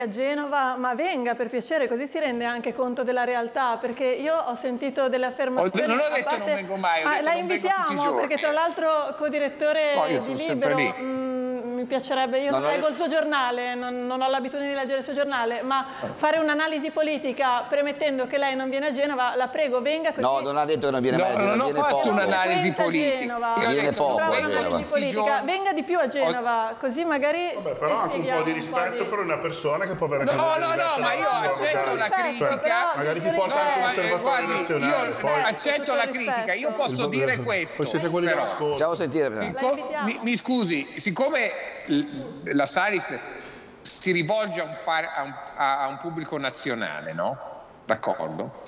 a Genova, ma venga per piacere, così si rende anche conto della realtà, perché io ho sentito delle affermazioni. Non ho detto non vengo mai, ho detto la non vengo tutti i invitiamo giorni. perché tra l'altro co-direttore di Libero, mi piacerebbe, io non leggo il suo giornale, non ho l'abitudine di leggere il suo giornale, ma fare un'analisi politica premettendo che lei non viene a Genova, la prego venga così. No, non ha detto che non viene mai a Genova, non ho fatto un'analisi politica. Viene poco a Genova. Venga di più a Genova, così magari. Vabbè, però anche un po' di rispetto per una persona che può avere anche ma io accetto la critica. Magari ti porta al conservatorio nazionale. Io accetto la critica, io posso dire questo. Poi siete quelli dell'ascolto. Facciamo sentire. Mi scusi, siccome la Salis si rivolge a un pubblico nazionale, no? D'accordo?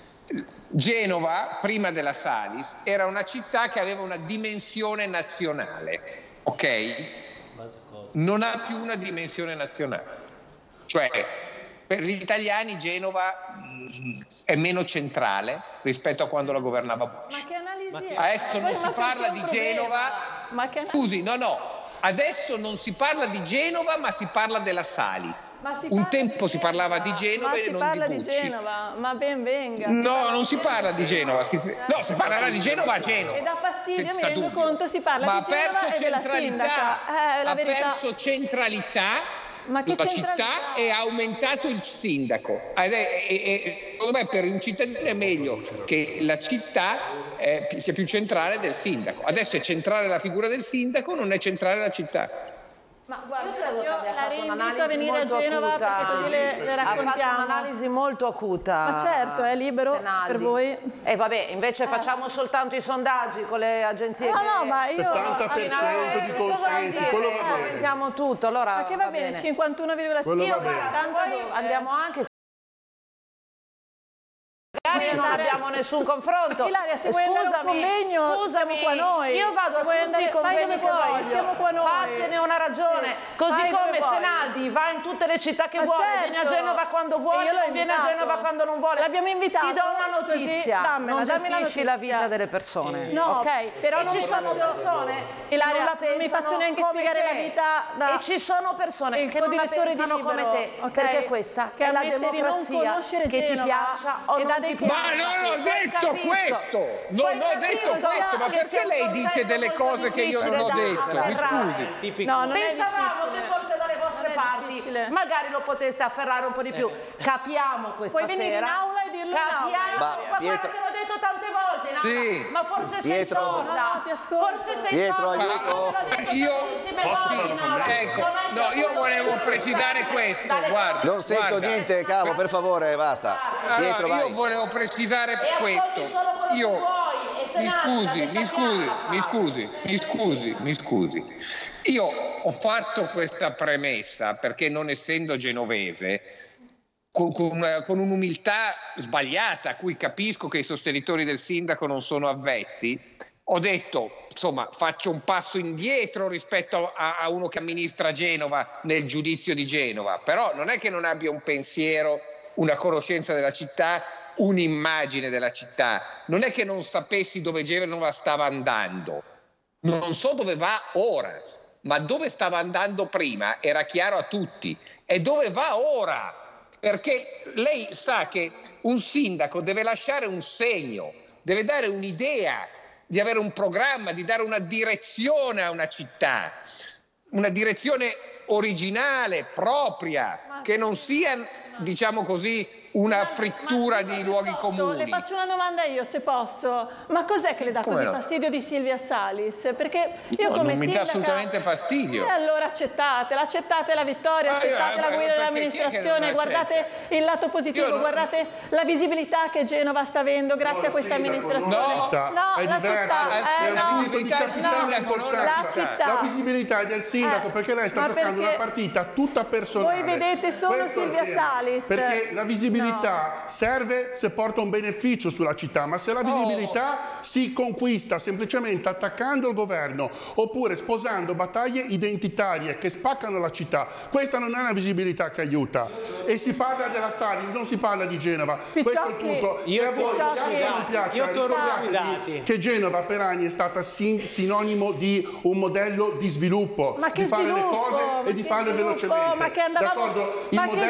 Genova, prima della Salis, era una città che aveva una dimensione nazionale, ok? Non ha più una dimensione nazionale. Cioè, per gli italiani Genova è meno centrale rispetto a quando la governava Bush. Ma che analisi è? Adesso non si parla di Genova. Scusi, no. Adesso non si parla di Genova, ma si parla della Salis. Un tempo si parlava di Genova e non di Bucci. Genova, ma ben venga. No, non si parla di Genova. Si parlerà di Genova a Genova. E da fastidio, mi rendo conto, si parla di Genova e della sindaca. Ha perso centralità. La città e ha aumentato il sindaco. Secondo me per un cittadino è meglio che la città sia più centrale del sindaco. Adesso è centrale la figura del sindaco, non è centrale la città. Ma guarda, io credo che abbia fatto un'analisi a venire molto a Genova acuta. Perché così le raccontiamo. Ha fatto un'analisi molto acuta. Ma certo, è libero Senaldi. per voi. E vabbè, invece facciamo soltanto i sondaggi con le agenzie. No, ma io 70% di consensi, quello va bene. Aumentiamo tutto, allora ma che va bene, 51,5. Io poi andiamo anche. Magari non abbiamo nessun confronto. Ilaria, se vuoi andare a un convegno, siamo qua noi. Io vado a tutti i convegni che voglio. Siamo qua noi. Fattene una ragione. Così come Senaldi va in tutte le città che vuole, viene a Genova quando vuole, non viene a Genova quando non vuole. L'abbiamo invitato. Ti do una notizia. Non gestisci la vita delle persone. No, ok? però ci sono persone, Ilaria, non non mi faccio neanche spiegare la vita e ci sono persone che non la pensano come te, perché questa è la democrazia, che ti piaccia o non ti piaccia. Ma non ho detto questo! Non ho detto questo, ma perché lei dice delle cose che io non ho detto? Mi scusi. Pensavamo che forse dalle vostre parti magari lo poteste afferrare un po' di più. Capiamo questa sera. Puoi venire in aula e dirlo Capiamo, guarda, te l'ho detto tante volte in aula, sì. ma forse sei sorda. Forse sei sorda. Io posso fare un commento? No, io volevo precisare questo, guarda. Non sento niente, cavo, per favore, basta. Pietro, allora, vai. io volevo precisare questo. Mi scusi. Io ho fatto questa premessa perché non essendo genovese, con un'umiltà sbagliata, a cui capisco che i sostenitori del sindaco non sono avvezzi, ho detto, insomma, faccio un passo indietro rispetto a uno che amministra Genova nel giudizio di Genova, però non è che non abbia un pensiero, una conoscenza della città, un'immagine della città. Non è che non sapessi dove Genova stava andando. Non so dove va ora, ma dove stava andando prima era chiaro a tutti. E dove va ora? Perché lei sa che un sindaco deve lasciare un segno, deve dare un'idea, di avere un programma, di dare una direzione a una città, una direzione originale, propria, che non sia, diciamo così, una frittura di luoghi comuni. Le faccio una domanda io, se posso. Ma cos'è che le dà così fastidio di Silvia Salis? Perché io come non mi sindaca... dà assolutamente fastidio. E allora accettate la vittoria, accettate la guida dell'amministrazione, guardate il lato positivo, guardate la visibilità che Genova sta avendo grazie a questa amministrazione. La città. La visibilità è del sindaco perché lei sta giocando una partita tutta personale. Voi vedete solo Silvia Salis. Casalis. Perché la visibilità serve se porta un beneficio sulla città, ma se la visibilità si conquista semplicemente attaccando il governo oppure sposando battaglie identitarie che spaccano la città, questa non è una visibilità che aiuta. E si parla della Sali, non si parla di Genova. Questo è il punto. E a voi non piace, ricordatevi che Genova per anni è stata sinonimo di un modello di sviluppo, di fare le cose e di farle velocemente. Ma che andavamo, d'accordo? Il ma modello